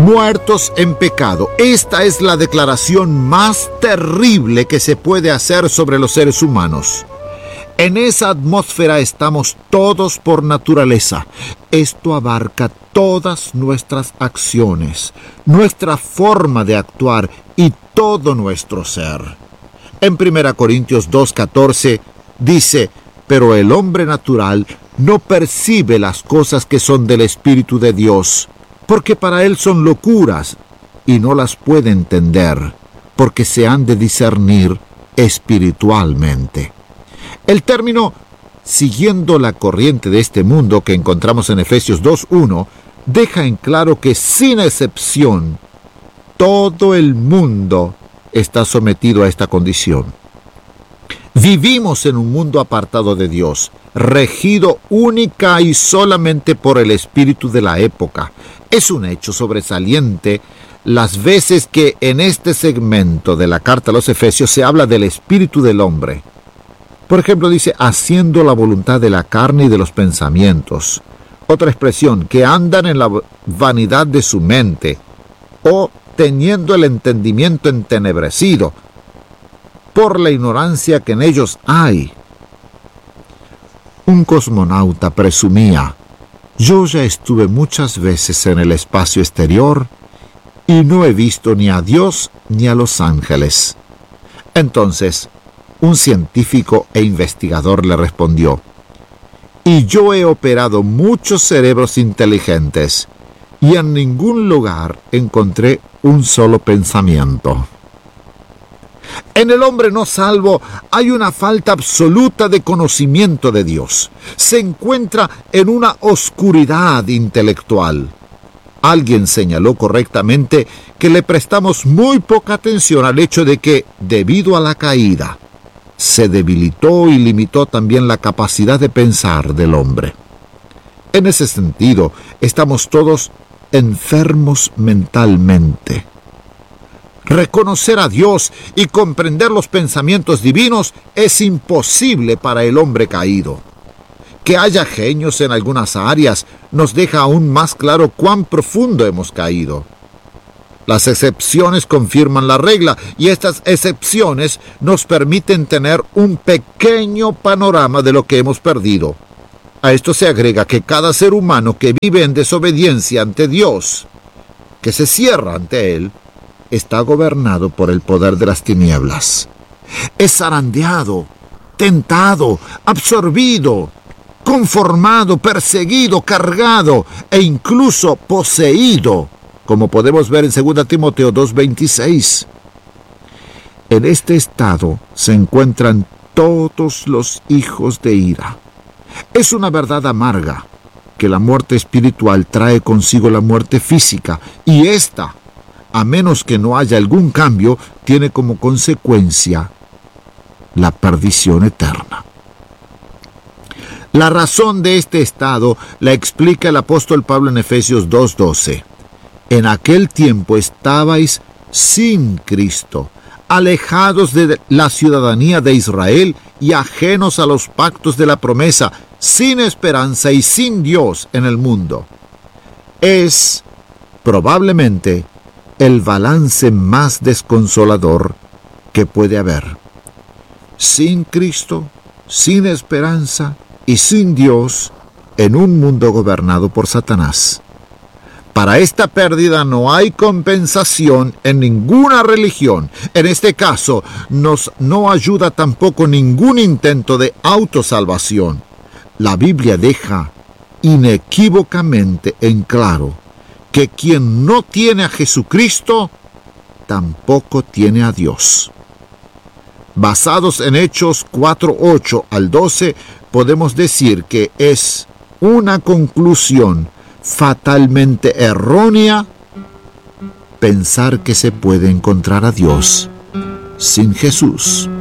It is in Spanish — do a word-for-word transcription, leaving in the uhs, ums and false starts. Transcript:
muertos en pecado. Esta es la declaración más terrible que se puede hacer sobre los seres humanos. En esa atmósfera estamos todos por naturaleza. Esto abarca todas nuestras acciones, nuestra forma de actuar y todo nuestro ser. En primera Corintios dos catorce dice: pero el hombre natural no percibe las cosas que son del Espíritu de Dios, porque para él son locuras, y no las puede entender, porque se han de discernir espiritualmente. El término siguiendo la corriente de este mundo que encontramos en Efesios dos uno deja en claro que sin excepción todo el mundo está sometido a esta condición. Vivimos en un mundo apartado de Dios, regido única y solamente por el espíritu de la época. Es un hecho sobresaliente las veces que en este segmento de la carta a los Efesios se habla del espíritu del hombre. Por ejemplo, dice, haciendo la voluntad de la carne y de los pensamientos. Otra expresión, que andan en la vanidad de su mente, o teniendo el entendimiento entenebrecido, por la ignorancia que en ellos hay. Un cosmonauta presumía: yo ya estuve muchas veces en el espacio exterior y no he visto ni a Dios ni a los ángeles. Entonces, un científico e investigador le respondió: y yo he operado muchos cerebros inteligentes y en ningún lugar encontré un solo pensamiento. En el hombre no salvo hay una falta absoluta de conocimiento de Dios. Se encuentra en una oscuridad intelectual. Alguien señaló correctamente que le prestamos muy poca atención al hecho de que, debido a la caída, se debilitó y limitó también la capacidad de pensar del hombre. En ese sentido, estamos todos enfermos mentalmente. Reconocer a Dios y comprender los pensamientos divinos es imposible para el hombre caído. Que haya genios en algunas áreas nos deja aún más claro cuán profundo hemos caído. Las excepciones confirman la regla y estas excepciones nos permiten tener un pequeño panorama de lo que hemos perdido. A esto se agrega que cada ser humano que vive en desobediencia ante Dios, que se cierra ante Él, está gobernado por el poder de las tinieblas. Es zarandeado, tentado, absorbido, conformado, perseguido, cargado e incluso poseído, como podemos ver en segunda Timoteo dos veintiséis. En este estado se encuentran todos los hijos de ira. Es una verdad amarga que la muerte espiritual trae consigo la muerte física, y esta, a menos que no haya algún cambio, tiene como consecuencia la perdición eterna. La razón de este estado la explica el apóstol Pablo en Efesios dos doce. En aquel tiempo estabais sin Cristo, alejados de la ciudadanía de Israel y ajenos a los pactos de la promesa, sin esperanza y sin Dios en el mundo. Es probablemente el balance más desconsolador que puede haber. Sin Cristo, sin esperanza y sin Dios en un mundo gobernado por Satanás. Para esta pérdida no hay compensación en ninguna religión. En este caso, nos no ayuda tampoco ningún intento de autosalvación. La Biblia deja inequívocamente en claro que quien no tiene a Jesucristo, tampoco tiene a Dios. Basados en Hechos cuatro ocho al doce, podemos decir que es una conclusión fatalmente errónea pensar que se puede encontrar a Dios sin Jesús.